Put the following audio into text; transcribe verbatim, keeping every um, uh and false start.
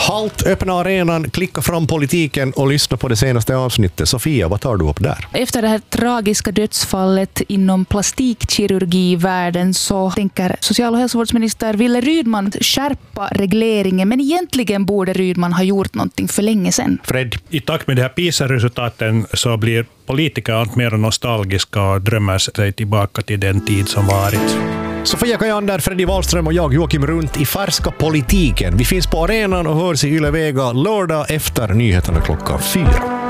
Halt, öppna arenan, klicka fram politiken och lyssna på det senaste avsnittet. Sofia, vad tar du upp där? Efter det här tragiska dödsfallet inom plastikkirurgivärlden så tänker social- och hälsovårdsminister Wille Rydman skärpa regleringen, men egentligen borde Rydman ha gjort någonting för länge sedan. Fred? I takt med de här PISA-resultaten så blir politiker allt mer nostalgiska och drömmer sig tillbaka till den tid som varit. Sofia Kajander, Freddy Wallström och jag, Joakim Runt i Färska politiken. Vi finns på arenan och hörs i Yle Vega lördag efter nyheterna klockan fyra.